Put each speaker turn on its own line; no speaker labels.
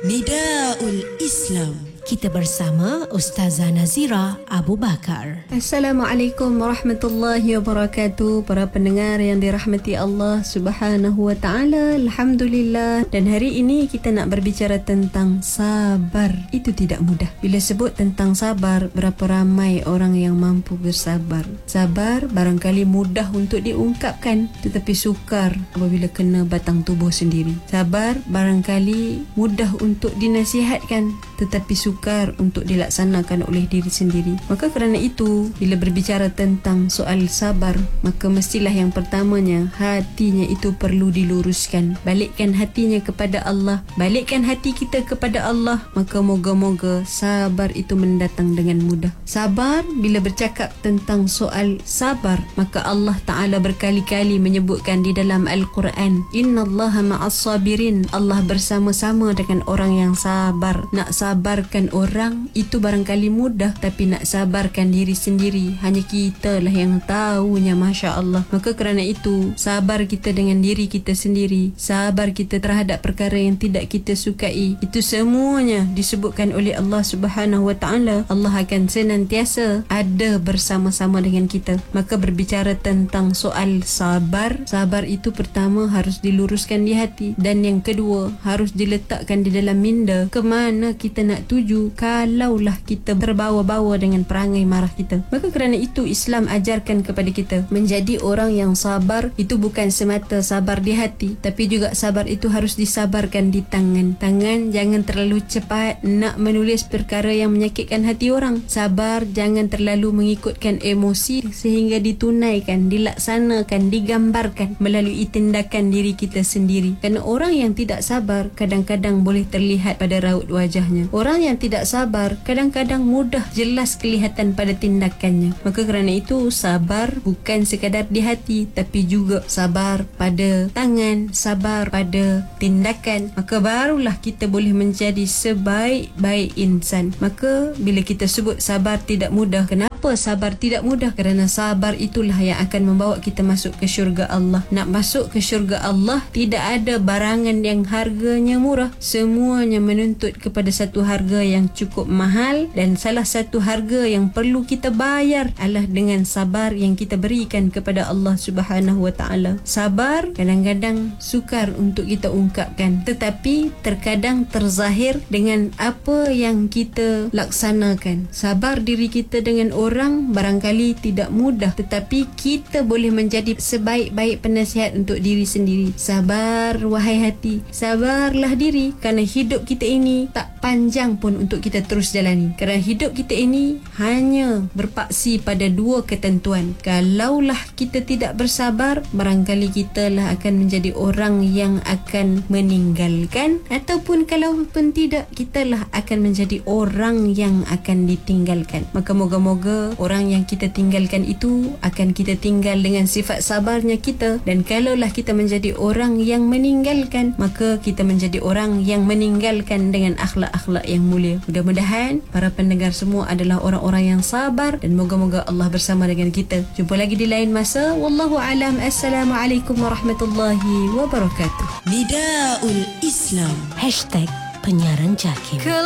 Nidaul Islam.
Kita bersama Ustazah Nazira Abu Bakar.
Assalamualaikum warahmatullahi wabarakatuh. Para pendengar yang dirahmati Allah Subhanahu wa taala, alhamdulillah. Dan hari ini kita nak berbicara tentang sabar. Itu tidak mudah. Bila sebut tentang sabar, berapa ramai orang yang mampu bersabar. Sabar barangkali mudah untuk diungkapkan, tetapi sukar apabila kena batang tubuh sendiri. Sabar barangkali mudah untuk dinasihatkan, tetapi sukar untuk dilaksanakan oleh diri sendiri. Maka kerana itu, bila berbicara tentang soal sabar, maka mestilah yang pertamanya hatinya itu perlu diluruskan. Balikkan hatinya kepada Allah, balikkan hati kita kepada Allah, maka moga-moga sabar itu mendatang dengan mudah. Sabar, bila bercakap tentang soal sabar, maka Allah Ta'ala berkali-kali menyebutkan di dalam Al-Quran, Innallaha ma'as sabirin. Allah bersama-sama dengan orang yang sabar. Nak sabarkan orang itu barangkali mudah, tapi nak sabarkan diri sendiri hanya kita lah yang tahunya, Masya Allah. Maka kerana itu, sabar kita dengan diri kita sendiri, sabar kita terhadap perkara yang tidak kita sukai, itu semuanya disebutkan oleh Allah Subhanahu wa taala. Allah akan senantiasa ada bersama-sama dengan kita. Maka berbicara tentang soal sabar, sabar itu pertama harus diluruskan di hati, dan yang kedua harus diletakkan di dalam minda. Kemana kita nak tuju kalaulah kita terbawa-bawa dengan perangai marah kita. Maka kerana itu, Islam ajarkan kepada kita menjadi orang yang sabar. Itu bukan semata sabar di hati, tapi juga sabar itu harus disabarkan di tangan. Tangan jangan terlalu cepat nak menulis perkara yang menyakitkan hati orang. Sabar jangan terlalu mengikutkan emosi sehingga ditunaikan, dilaksanakan, digambarkan melalui tindakan diri kita sendiri. Kerana orang yang tidak sabar kadang-kadang boleh terlihat pada raut wajahnya. Orang yang tidak sabar kadang-kadang mudah jelas kelihatan pada tindakannya. Maka kerana itu, sabar bukan sekadar di hati, tapi juga sabar pada tangan, sabar pada tindakan. Maka barulah kita boleh menjadi sebaik-baik insan. Maka bila kita sebut sabar tidak mudah, kenapa sabar tidak mudah? Kerana sabar itulah yang akan membawa kita masuk ke syurga Allah. Nak masuk ke syurga Allah, tidak ada barangan yang harganya murah. Semuanya menuntut kepada satu harga yang cukup mahal, dan salah satu harga yang perlu kita bayar adalah dengan sabar yang kita berikan kepada Allah Subhanahu wa taala. Sabar kadang-kadang sukar untuk kita ungkapkan, tetapi terkadang terzahir dengan apa yang kita laksanakan. Sabar diri kita dengan orang barangkali tidak mudah, tetapi kita boleh menjadi sebaik-baik penasihat untuk diri sendiri. Sabar wahai hati, sabarlah diri, kerana hidup kita ini tak panjang pun untuk kita terus jalani. Kerana hidup kita ini hanya berpaksi pada dua ketentuan. Kalaulah kita tidak bersabar, barangkali kita lah akan menjadi orang yang akan meninggalkan, ataupun kalaupun tidak, kita lah akan menjadi orang yang akan ditinggalkan. Maka moga-moga orang yang kita tinggalkan itu akan kita tinggal dengan sifat sabarnya kita. Dan kalaulah kita menjadi orang yang meninggalkan, maka kita menjadi orang yang meninggalkan dengan akhlak-akhlak yang mulia. Mudah-mudahan para pendengar semua adalah orang-orang yang sabar, dan moga-moga Allah bersama dengan kita. Jumpa lagi di lain masa. Wallahu alam. Assalamualaikum warahmatullahi wabarakatuh.
Nidaul Islam.
#Penyiaran Jakim.